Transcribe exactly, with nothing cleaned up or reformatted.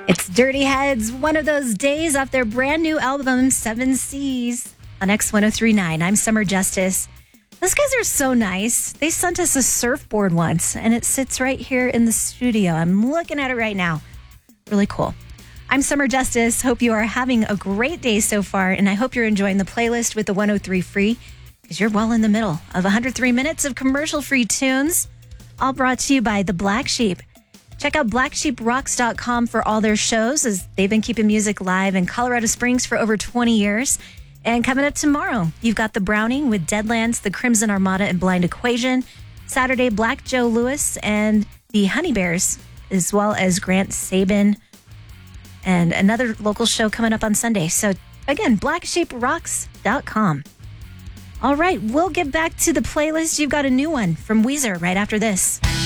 It's Dirty Heads, one of those days off their brand new album, Seven Seas, on X one oh three point nine. I'm Summer Justice. Those guys are so nice. They sent us a surfboard once, and it sits right here in the studio. I'm looking at it right now. Really cool. I'm Summer Justice. Hope you are having a great day so far, and I hope you're enjoying the playlist with the one oh three Free, because you're well in the middle of one hundred three minutes of commercial-free tunes, all brought to you by The Black Sheep. Check out black sheep rocks dot com for all their shows, as they've been keeping music live in Colorado Springs for over twenty years. And coming up tomorrow, you've got The Browning with Deadlands, The Crimson Armada, and Blind Equation. Saturday, Black Joe Lewis and the Honey Bears, as well as Grant Sabin, and another local show coming up on Sunday. So again, black sheep rocks dot com. All right, we'll get back to the playlist. You've got a new one from Weezer right after this.